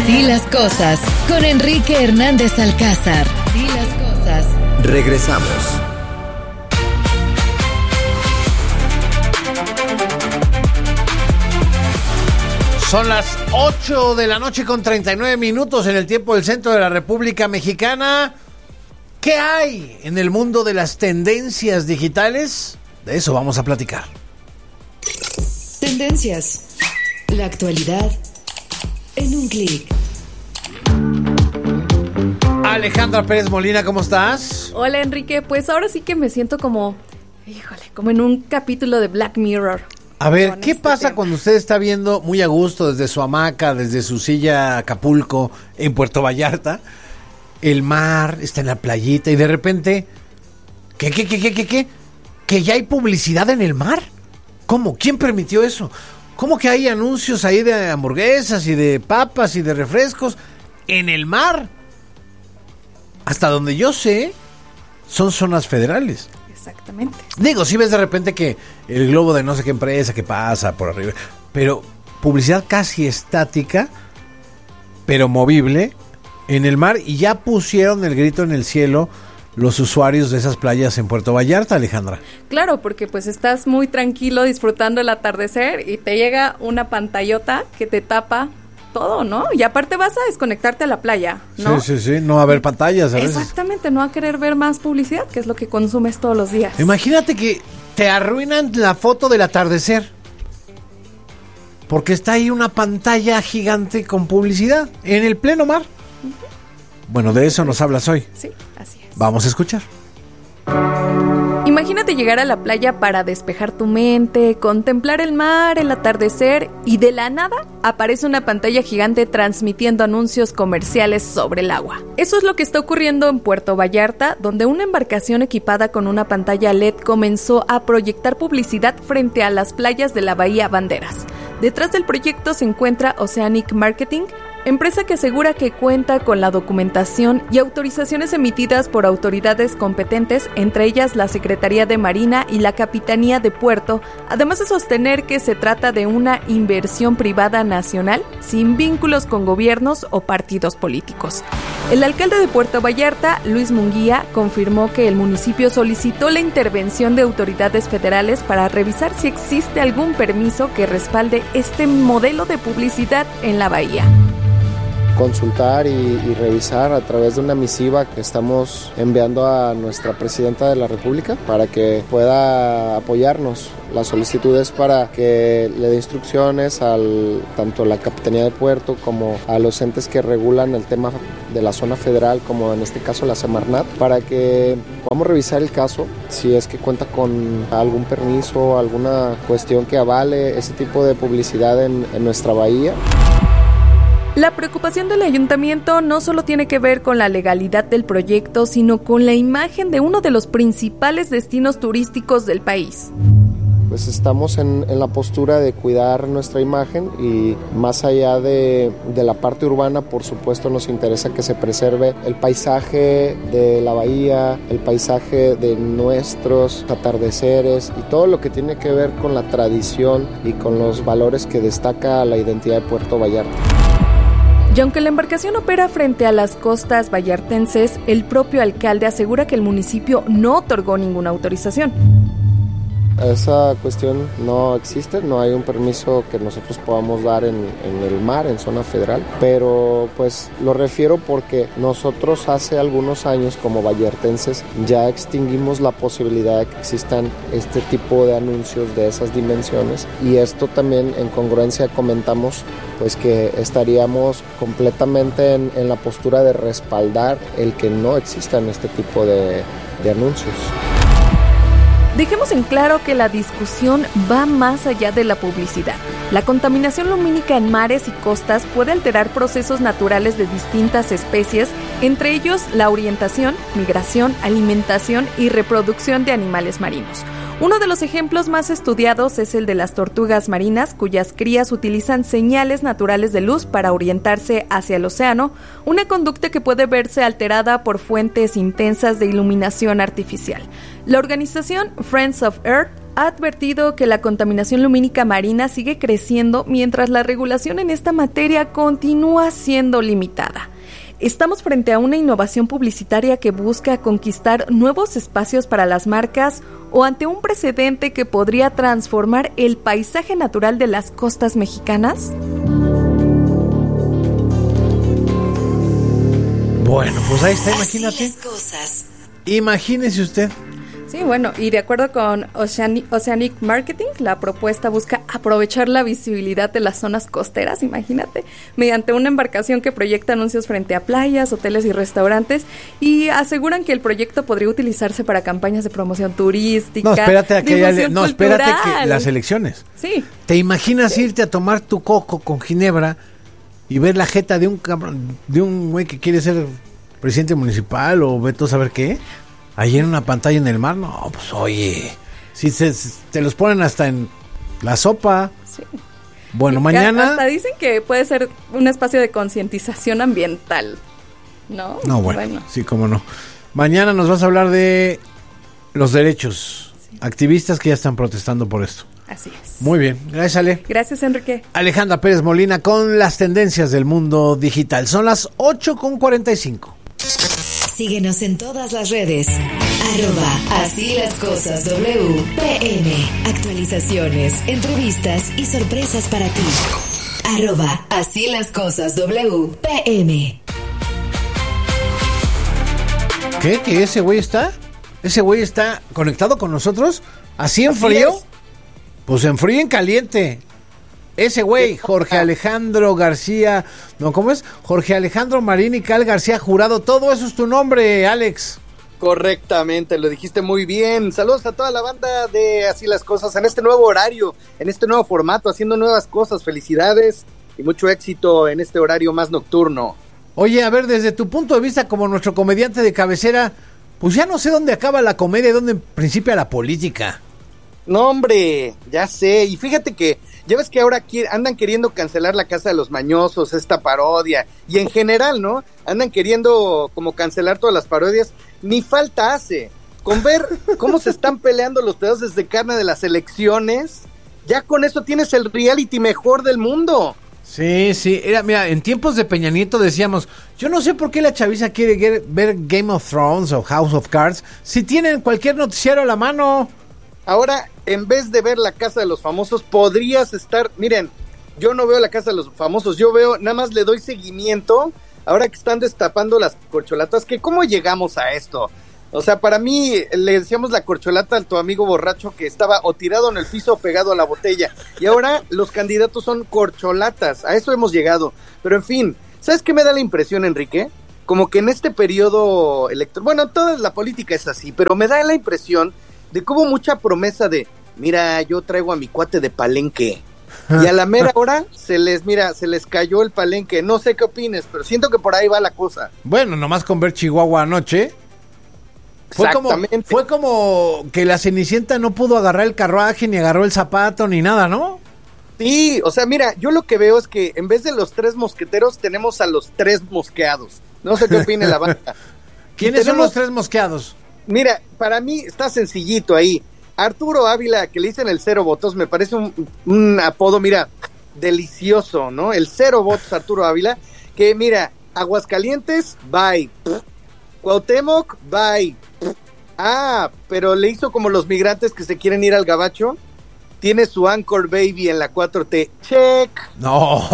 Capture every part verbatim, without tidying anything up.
Así las cosas, con Enrique Hernández Alcázar. Así las cosas. Regresamos. Son las ocho de la noche con treinta y nueve minutos en el tiempo del centro de la República Mexicana. ¿Qué hay en el mundo de las tendencias digitales? De eso vamos a platicar. Tendencias. La actualidad en un clic. Alejandra Pérez Molina, ¿cómo estás? Hola, Enrique. Pues ahora sí que me siento como, híjole, como en un capítulo de Black Mirror. A ver, ¿qué este pasa tema. cuando usted está viendo muy a gusto desde su hamaca, desde su silla Acapulco, en Puerto Vallarta, el mar, está en la playita y de repente, ¿qué, qué, qué, qué, qué, qué? ¿Que ya hay publicidad en el mar? ¿Cómo? ¿Quién permitió eso? ¿Cómo que hay anuncios ahí de hamburguesas y de papas y de refrescos en el mar? Hasta donde yo sé, son zonas federales. Exactamente. Digo, si ves de repente que el globo de no sé qué empresa que pasa por arriba, pero publicidad casi estática, pero movible en el mar, y ya pusieron el grito en el cielo los usuarios de esas playas en Puerto Vallarta, Alejandra. Claro, porque pues estás muy tranquilo disfrutando el atardecer y te llega una pantallota que te tapa todo, ¿no? Y aparte vas a desconectarte a la playa, ¿no? Sí, sí, sí, no va a haber pantallas a veces. Exactamente, no va a querer ver más publicidad, que es lo que consumes todos los días. Imagínate que te arruinan la foto del atardecer porque está ahí una pantalla gigante con publicidad en el pleno mar. Uh-huh. Bueno, de eso nos hablas hoy. Sí, así es. Vamos a escuchar. Imagínate llegar a la playa para despejar tu mente, contemplar el mar, el atardecer, y de la nada aparece una pantalla gigante transmitiendo anuncios comerciales sobre el agua. Eso es lo que está ocurriendo en Puerto Vallarta, donde una embarcación equipada con una pantalla L E D comenzó a proyectar publicidad frente a las playas de la Bahía Banderas. Detrás del proyecto se encuentra Oceanic Marketing, empresa que asegura que cuenta con la documentación y autorizaciones emitidas por autoridades competentes, entre ellas la Secretaría de Marina y la Capitanía de Puerto, además de sostener que se trata de una inversión privada nacional sin vínculos con gobiernos o partidos políticos. El alcalde de Puerto Vallarta, Luis Munguía, confirmó que el municipio solicitó la intervención de autoridades federales para revisar si existe algún permiso que respalde este modelo de publicidad en la bahía. Consultar y, y revisar a través de una misiva que estamos enviando a nuestra presidenta de la República para que pueda apoyarnos. La solicitud es para que le dé instrucciones al tanto a la Capitanía de Puerto como a los entes que regulan el tema de la zona federal, como en este caso la Semarnat, para que podamos revisar el caso, si es que cuenta con algún permiso, alguna cuestión que avale ese tipo de publicidad en, en nuestra bahía. La preocupación del ayuntamiento no solo tiene que ver con la legalidad del proyecto, sino con la imagen de uno de los principales destinos turísticos del país. Pues estamos en, en la postura de cuidar nuestra imagen y más allá de, de la parte urbana, por supuesto nos interesa que se preserve el paisaje de la bahía, el paisaje de nuestros atardeceres y todo lo que tiene que ver con la tradición y con los valores que destaca la identidad de Puerto Vallarta. Y aunque la embarcación opera frente a las costas vallartenses, el propio alcalde asegura que el municipio no otorgó ninguna autorización. Esa cuestión no existe, no hay un permiso que nosotros podamos dar en, en el mar, en zona federal, pero pues lo refiero porque nosotros hace algunos años como vallartenses ya extinguimos la posibilidad de que existan este tipo de anuncios de esas dimensiones, y esto también en congruencia comentamos pues que estaríamos completamente en, en la postura de respaldar el que no existan este tipo de, de anuncios. Dejemos en claro que la discusión va más allá de la publicidad. La contaminación lumínica en mares y costas puede alterar procesos naturales de distintas especies, entre ellos la orientación, migración, alimentación y reproducción de animales marinos. Uno de los ejemplos más estudiados es el de las tortugas marinas, cuyas crías utilizan señales naturales de luz para orientarse hacia el océano, una conducta que puede verse alterada por fuentes intensas de iluminación artificial. La organización Friends of Earth ha advertido que la contaminación lumínica marina sigue creciendo mientras la regulación en esta materia continúa siendo limitada. Estamos frente a una innovación publicitaria que busca conquistar nuevos espacios para las marcas o ante un precedente que podría transformar el paisaje natural de las costas mexicanas. Bueno, pues ahí está, imagínate. Imagínese usted. Sí, bueno, y de acuerdo con Oceanic, Oceanic Marketing, la propuesta busca aprovechar la visibilidad de las zonas costeras, imagínate, mediante una embarcación que proyecta anuncios frente a playas, hoteles y restaurantes, y aseguran que el proyecto podría utilizarse para campañas de promoción turística. No, espérate a que haya, no, espérate cultural. que las elecciones. Sí. ¿Te imaginas sí. irte a tomar tu coco con ginebra y ver la jeta de un cabrón, de un güey que quiere ser presidente municipal o veto a saber qué? Ahí en una pantalla en el mar, no, pues oye, si se, te los ponen hasta en la sopa. Sí. Bueno, y mañana... Hasta dicen que puede ser un espacio de concientización ambiental, ¿no? No, bueno, bueno, sí, cómo no. Mañana nos vas a hablar de los derechos, sí. activistas que ya están protestando por esto. Así es. Muy bien, gracias Ale. Gracias Enrique. Alejandra Pérez Molina con las tendencias del mundo digital. Son las ocho con cuarenta y cinco. Síguenos en todas las redes. Arroba Así las Cosas W P M. Actualizaciones, entrevistas y sorpresas para ti. Arroba Así las Cosas W P M. ¿Qué? ¿Que ese güey está? ¿Ese güey está conectado con nosotros? ¿Así en Así frío? Es. Pues en frío y en caliente. Ese güey, Jorge Alejandro García, no, ¿cómo es? Jorge Alejandro Marín y Cal García Jurado, todo eso es tu nombre, Alex. Correctamente, lo dijiste muy bien. Saludos a toda la banda de Así las Cosas en este nuevo horario, en este nuevo formato, haciendo nuevas cosas. Felicidades y mucho éxito en este horario más nocturno. Oye, a ver, desde tu punto de vista como nuestro comediante de cabecera, pues ya no sé dónde acaba la comedia y dónde principia la política. No, hombre, ya sé. Y fíjate que ya ves que ahora andan queriendo cancelar La Casa de los Mañosos, esta parodia, y en general, ¿no? Andan queriendo como cancelar todas las parodias. Ni falta hace. Con ver cómo se están peleando los pedazos de carne de las elecciones, ya con eso tienes el reality mejor del mundo. Sí, sí. Era, mira, en tiempos de Peña Nieto decíamos, yo no sé por qué la chaviza quiere get, ver Game of Thrones o House of Cards si tienen cualquier noticiero a la mano. Ahora, en vez de ver La Casa de los Famosos, podrías estar... Miren, yo no veo La Casa de los Famosos, yo veo, nada más le doy seguimiento, ahora que están destapando las corcholatas, que ¿cómo llegamos a esto? O sea, para mí, le decíamos la corcholata a tu amigo borracho que estaba o tirado en el piso o pegado a la botella, y ahora los candidatos son corcholatas, a eso hemos llegado. Pero en fin, ¿sabes qué me da la impresión, Enrique? Como que en este periodo electoral, bueno, toda la política es así, pero me da la impresión de que hubo mucha promesa de, mira, yo traigo a mi cuate de Palenque, y a la mera hora se les, mira, se les cayó el Palenque. No sé qué opines, pero siento que por ahí va la cosa. Bueno, nomás con ver Chihuahua anoche, fue como, fue como que la Cenicienta no pudo agarrar el carruaje, ni agarró el zapato, ni nada, ¿no? Sí, o sea, mira, yo lo que veo es que en vez de los tres mosqueteros, tenemos a los tres mosqueados. No sé qué opine la banda. ¿Quiénes tenemos... son los tres mosqueados? Mira, para mí está sencillito ahí. Arturo Ávila, que le dicen el cero votos, me parece un, un apodo, mira, delicioso, ¿no? El cero votos Arturo Ávila, que mira, Aguascalientes, bye. Cuauhtémoc, bye. Ah, pero le hizo como los migrantes que se quieren ir al gabacho. Tiene su Anchor Baby en la cuatro T. Check. No.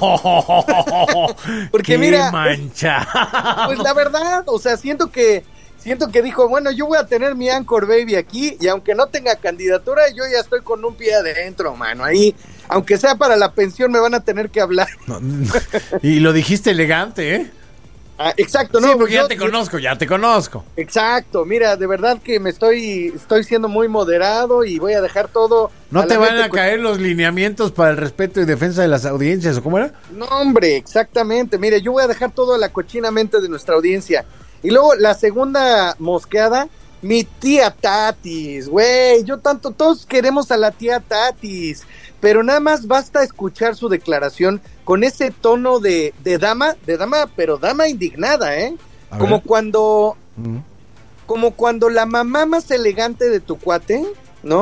Porque qué mira, mancha. Pues la verdad, o sea, siento que Siento que dijo, bueno, yo voy a tener mi Anchor Baby aquí, y aunque no tenga candidatura, yo ya estoy con un pie adentro, mano. Ahí, aunque sea para la pensión, me van a tener que hablar. No, y lo dijiste elegante, ¿eh? Ah, exacto, ¿no? Sí, porque yo, ya te conozco, ya te conozco. Exacto, mira, de verdad que me estoy estoy siendo muy moderado y voy a dejar todo. ¿No te van a caer los lineamientos para el respeto y defensa de las audiencias o cómo era? No, hombre, exactamente. Mire, yo voy a dejar todo a la cochina mente de nuestra audiencia. Y luego la segunda mosqueada, mi tía Tatis, güey, yo tanto, todos queremos a la tía Tatis, pero nada más basta escuchar su declaración con ese tono de, de dama, de dama, pero dama indignada, ¿eh? A como ver. cuando, mm. como cuando la mamá más elegante de tu cuate, ¿no?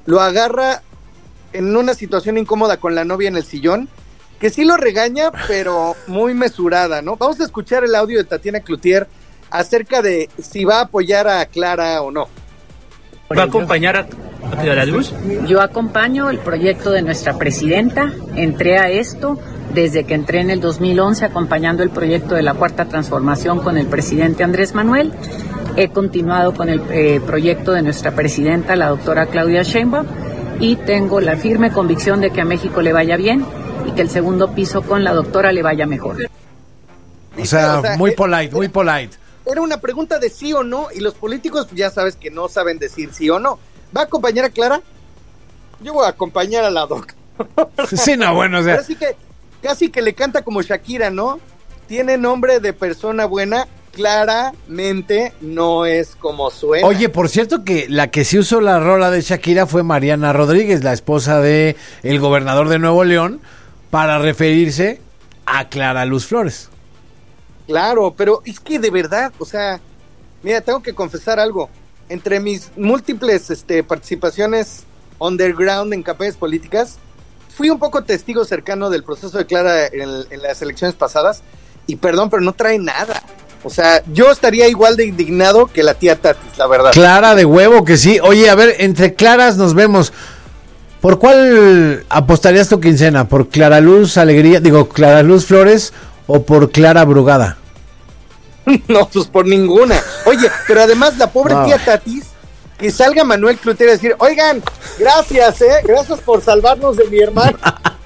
lo agarra en una situación incómoda con la novia en el sillón, que sí lo regaña, pero muy mesurada, ¿no? Vamos a escuchar el audio de Tatiana Cloutier acerca de si va a apoyar a Clara o no. ¿Va a acompañar a Clara Luz? Yo acompaño el proyecto de nuestra presidenta, entré a esto desde que entré en el dos mil once acompañando el proyecto de la Cuarta Transformación con el presidente Andrés Manuel. He continuado con el eh, proyecto de nuestra presidenta, la doctora Claudia Sheinbaum, y tengo la firme convicción de que a México le vaya bien y que el segundo piso con la doctora le vaya mejor. O sea, o sea muy polite, era, muy polite. Era una pregunta de sí o no, y los políticos ya sabes que no saben decir sí o no. ¿Va a acompañar a Clara? Yo voy a acompañar a la doc. Sí, no, bueno, o sea... Así que casi que le canta como Shakira, ¿no? Tiene nombre de persona buena, claramente no es como suena. Oye, por cierto que la que sí usó la rola de Shakira fue Mariana Rodríguez, la esposa de el gobernador de Nuevo León, para referirse a Clara Luz Flores. Claro, pero es que de verdad, o sea, mira, tengo que confesar algo. Entre mis múltiples este, participaciones underground en campañas políticas, fui un poco testigo cercano del proceso de Clara en, en las elecciones pasadas, y perdón, pero no trae nada. O sea, yo estaría igual de indignado que la tía Tatis, la verdad. Clara de huevo que sí. Oye, a ver, entre Claras nos vemos. ¿Por cuál apostarías tu quincena? ¿Por Clara Luz Alegría, digo, Clara Luz Flores o por Clara Brugada? No, pues por ninguna. Oye, pero además la pobre no. tía Tatis, que salga Manuel Cloutier a decir, oigan, gracias, eh, gracias por salvarnos de mi hermano.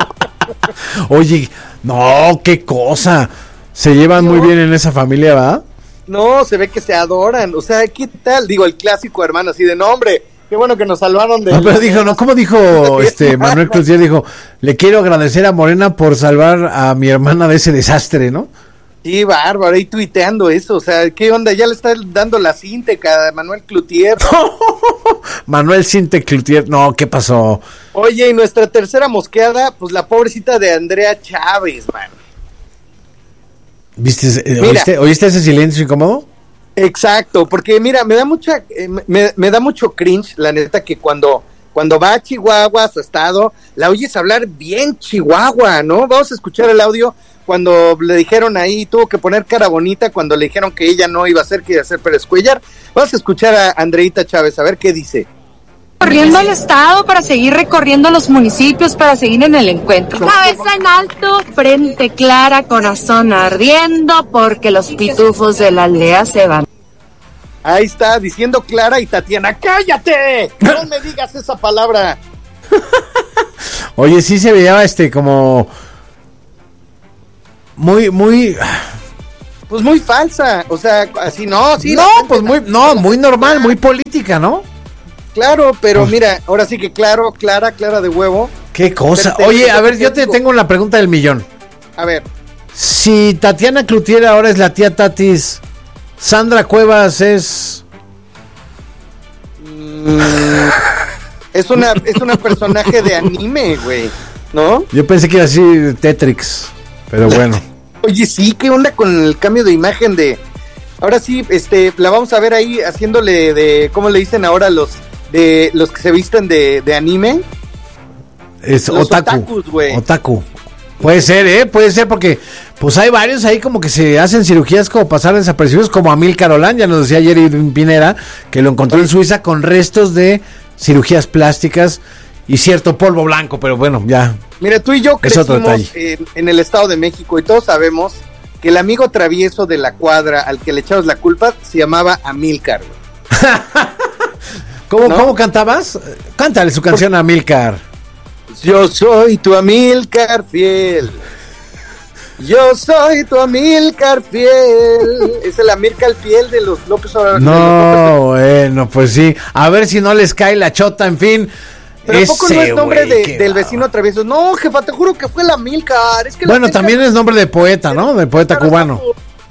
Oye, no, qué cosa. Se llevan no. muy bien en esa familia, ¿va? No, se ve que se adoran. O sea, ¿qué tal? Digo, el clásico hermano así de, no, hombre, qué bueno que nos salvaron de... No, pero dijo, no, ¿cómo dijo este Manuel Cloutier? Dijo, le quiero agradecer a Morena por salvar a mi hermana de ese desastre, ¿no? Sí, bárbaro, ahí tuiteando eso, o sea, ¿qué onda? Ya le está dando la cinteca a Manuel Cloutier. Manuel Cinte Cloutier, no, ¿qué pasó? Oye, y nuestra tercera mosqueada, pues la pobrecita de Andrea Chávez, man. ¿Viste, eh, ¿oíste, ¿Oíste ese silencio incómodo? Exacto, porque mira, me da mucha, eh, me, me da mucho cringe, la neta, que cuando, cuando va a Chihuahua, a su estado, la oyes hablar bien Chihuahua, ¿no? Vamos a escuchar el audio cuando le dijeron ahí, tuvo que poner cara bonita cuando le dijeron que ella no iba a hacer, que iba a hacer Pérez Cuellar. Vamos a escuchar a Andreita Chávez, a ver qué dice. Corriendo al estado para seguir recorriendo los municipios, para seguir en el encuentro. Cabeza en alto, frente clara, corazón ardiendo, porque los pitufos de la aldea se van. Ahí está, diciendo Clara y Tatiana, ¡cállate! No me digas esa palabra. Oye, sí se veía este como... Muy, muy... Pues muy falsa, o sea, así no, sí. No, pues muy, no, muy normal, muy política, ¿no? Claro, pero pues, mira, ahora sí que claro, Clara, Clara de huevo. Qué cosa. Oye, a ver, yo te tengo la pregunta del millón. A ver. Si Tatiana Cloutier ahora es la tía Tatis, Sandra Cuevas es... Mm, es una, es una personaje de anime, güey, ¿no? Yo pensé que iba a decir Tetrix. Pero bueno. Oye, sí, ¿qué onda con el cambio de imagen de... Ahora sí, este, la vamos a ver ahí haciéndole de... ¿Cómo le dicen ahora los de los que se visten de, de anime? Es los otaku. Otakus, güey. Otaku. Puede ser, ¿eh? Puede ser porque... Pues hay varios ahí como que se hacen cirugías como pasar desapercibidos, como Amílcar Olán, ya nos decía ayer Irving Pinera, que lo encontró en Suiza con restos de cirugías plásticas y cierto polvo blanco, pero bueno, ya... Mira, tú y yo crecimos en, en el Estado de México y todos sabemos que el amigo travieso de la cuadra al que le echabas la culpa se llamaba Amílcar. ¿Cómo, ¿no? ¿Cómo cantabas? Cántale su canción a Amílcar. Yo soy tu Amílcar fiel. Yo soy tu Amílcar fiel. Es el Amílcar fiel de los López Obrador. No, bueno, pues sí. A ver si no les cae la chota, en fin. Pero tampoco no es nombre wey, de, del vecino travieso. No, jefa, te juro que fue el Amílcar. Es que bueno, también es nombre de poeta, ¿no? De poeta cubano.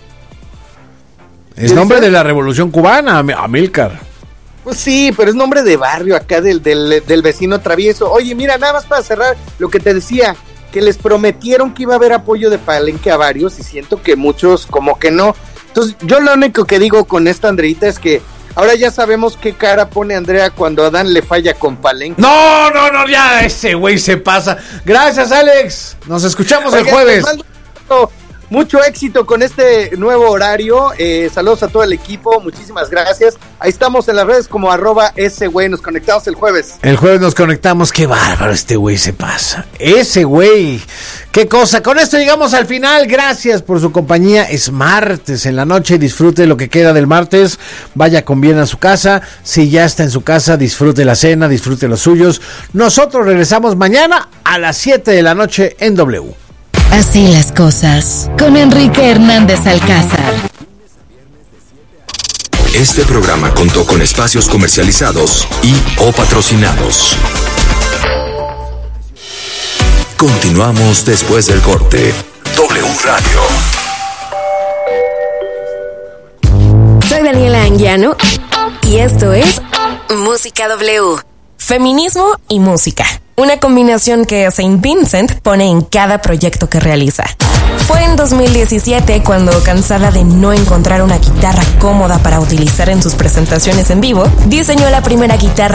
Es nombre de la Revolución Cubana, Amílcar. Pues sí, pero es nombre de barrio acá del, del, del vecino travieso. Oye, mira, nada más para cerrar lo que te decía, que les prometieron que iba a haber apoyo de Palenque a varios y siento que muchos como que no. Entonces, yo lo único que digo con esta Andreita es que Ahora ya sabemos qué cara pone Andrea cuando Adán le falla con Palenque. No, no, no, ya ese güey se pasa. Gracias, Alex. Nos escuchamos el Oigan, jueves. les mando mucho éxito con este nuevo horario. Eh, saludos a todo el equipo, muchísimas gracias. Ahí estamos en las redes como arroba ese güey. Nos conectamos el jueves. El jueves nos conectamos. Qué bárbaro, este güey se pasa. Ese güey. Qué cosa. Con esto llegamos al final. Gracias por su compañía. Es martes en la noche. Disfrute lo que queda del martes. Vaya con bien a su casa. Si ya está en su casa, disfrute la cena, disfrute los suyos. Nosotros regresamos mañana a las siete de la noche en W. Así las cosas, con Enrique Hernández Alcázar. Este programa contó con espacios comercializados y o patrocinados. Continuamos después del corte. W Radio. Soy Daniela Anguiano y esto es Música W. Feminismo y música. Una combinación que Saint Vincent pone en cada proyecto que realiza. Fue en dos mil diecisiete cuando, cansada de no encontrar una guitarra cómoda para utilizar en sus presentaciones en vivo, diseñó la primera guitarra